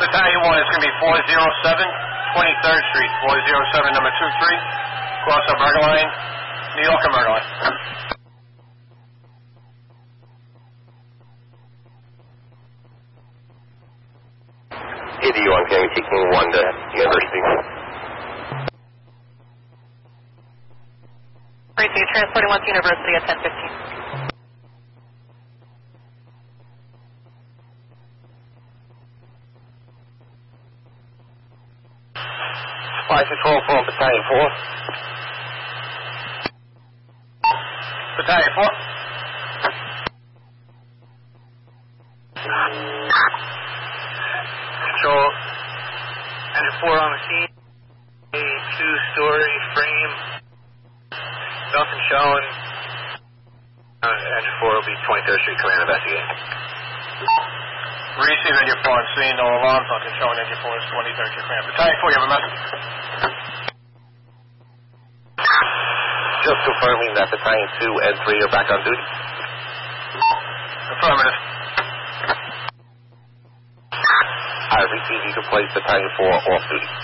Battalion 1 is going to be 407 23rd Street, 407 number 23, cross the Burger Line, New York and Burger Line. AD1 County taking 1 to University. Great, so you're transporting 1 to University at 10:15. 5-4 for Battalion 4. Battalion 4. Control, engine 4 on the scene, a 2-story frame, nothing showing. Engine 4 will be 23rd Street, come in and investigate. Receive engine 4 on scene, no alarms, nothing showing. Engine 4 is 23rd Street, command. Battalion 4, you have a message? Just confirming that Battalion 2 and 3 are back on duty. Affirmative. I receive you can place Battalion 4 off duty.